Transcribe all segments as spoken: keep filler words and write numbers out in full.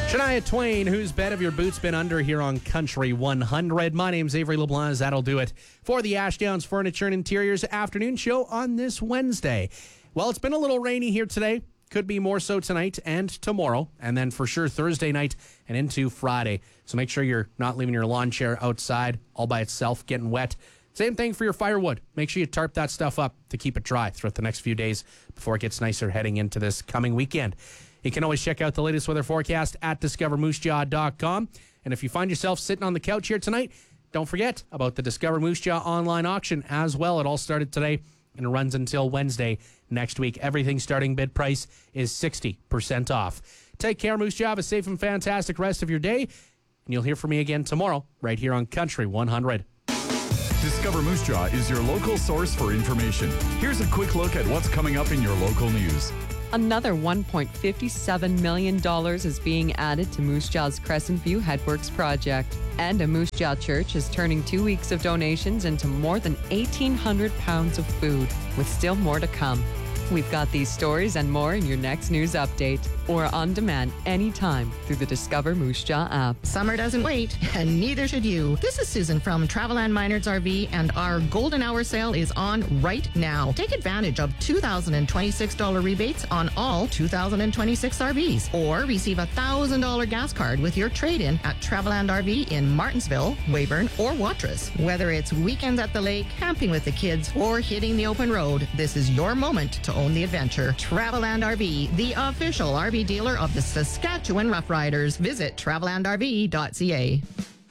Shania Twain, whose bed have your boots been under here on Country one hundred. My name's Avery LeBlanc. That'll do it for the Ashdowns Furniture and Interiors afternoon show on this Wednesday. Well, it's been a little rainy here today. Could be more so tonight and tomorrow, and then for sure Thursday night and into Friday. So make sure you're not leaving your lawn chair outside all by itself, getting wet. Same thing for your firewood. Make sure you tarp that stuff up to keep it dry throughout the next few days before it gets nicer heading into this coming weekend. You can always check out the latest weather forecast at discover moose jaw dot com. And if you find yourself sitting on the couch here tonight, don't forget about the Discover Moose Jaw online auction as well. It all started today and it runs until Wednesday next week. Everything starting bid price is sixty percent off. Take care, Moose Jaw. Have a safe and fantastic rest of your day. And you'll hear from me again tomorrow right here on Country one hundred. Discover Moose Jaw is your local source for information. Here's a quick look at what's coming up in your local news. Another one point five seven million dollars is being added to Moose Jaw's Crescent View Headworks project. And a Moose Jaw church is turning two weeks of donations into more than eighteen hundred pounds of food, with still more to come. We've got these stories and more in your next news update or on demand anytime through the Discover Moose Jaw app. Summer doesn't wait, and neither should you. This is Susan from Travel and Minards R V, and our Golden Hour sale is on right now. Take advantage of two thousand twenty-six dollars rebates on all two thousand twenty-six R Vs, or receive a one thousand dollars gas card with your trade-in at Travel and R V in Martinsville, Weyburn, or Watrous. Whether it's weekends at the lake, camping with the kids, or hitting the open road, this is your moment to own the adventure. Travel and R V, the official R V dealer of the Saskatchewan Roughriders. Visit travel and r v dot c a.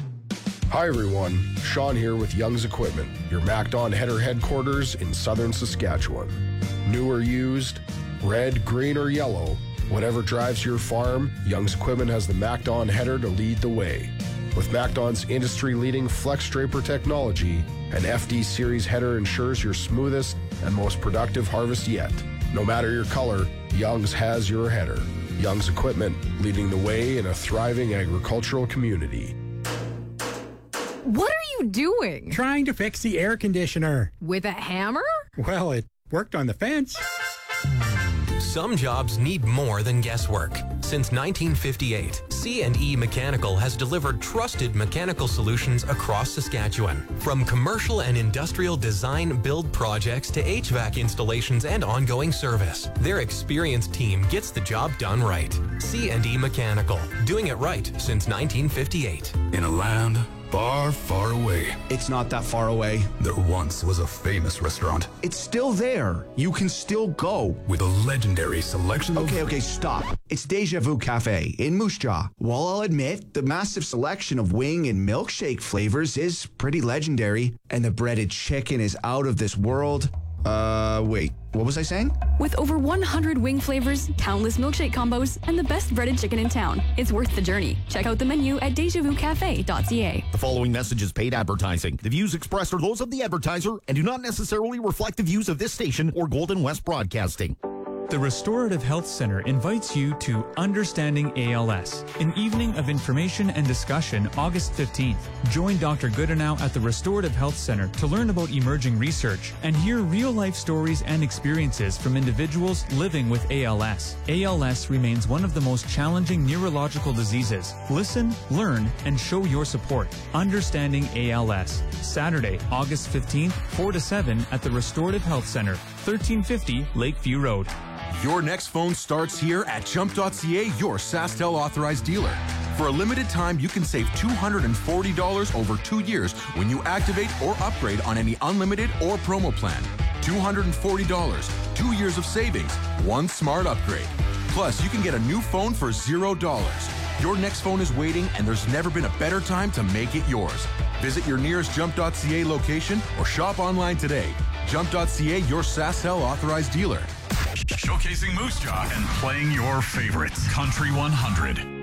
Hi everyone, Sean here with Young's Equipment, your MacDon header headquarters in southern Saskatchewan. New or used, red, green, or yellow, whatever drives your farm, Young's Equipment has the MacDon header to lead the way. With MacDon's industry-leading Flex Draper technology, an F D Series header ensures your smoothest and most productive harvest yet. No matter your color, Young's has your header. Young's Equipment, leading the way in a thriving agricultural community. What are you doing? Trying to fix the air conditioner. With a hammer? Well, it worked on the fence. Some jobs need more than guesswork. Since nineteen fifty-eight, C and E Mechanical has delivered trusted mechanical solutions across Saskatchewan. From commercial and industrial design build projects to H V A C installations and ongoing service, their experienced team gets the job done right. C and E Mechanical, doing it right since nineteen fifty-eight. In a land far, far away. It's not that far away. There once was a famous restaurant. It's still there. You can still go. With a legendary selection of... Okay, okay, stop. It's Deja Vu Cafe in Moose Jaw. While I'll admit, the massive selection of wing and milkshake flavors is pretty legendary, and the breaded chicken is out of this world. Uh, wait, what was I saying? With over one hundred wing flavors, countless milkshake combos, and the best breaded chicken in town, it's worth the journey. Check out the menu at deja vu cafe dot c a. The following message is paid advertising. The views expressed are those of the advertiser and do not necessarily reflect the views of this station or Golden West Broadcasting. The Restorative Health Center invites you to Understanding A L S, an evening of information and discussion August fifteenth. Join Doctor Goodenow at the Restorative Health Center to learn about emerging research and hear real-life stories and experiences from individuals living with A L S. A L S remains one of the most challenging neurological diseases. Listen, learn, and show your support. Understanding A L S, Saturday, August fifteenth, four to seven at the Restorative Health Center, thirteen fifty Lakeview Road. Your next phone starts here at jump dot c a, your SaskTel authorized dealer. For a limited time, you can save two hundred forty dollars over two years when you activate or upgrade on any unlimited or promo plan. two hundred forty dollars, two years of savings, one smart upgrade. Plus, you can get a new phone for zero dollars. Your next phone is waiting, and there's never been a better time to make it yours. Visit your nearest jump dot c a location or shop online today. jump dot c a, your SaskTel authorized dealer. Showcasing Moose Jaw and playing your favorites. Country one hundred.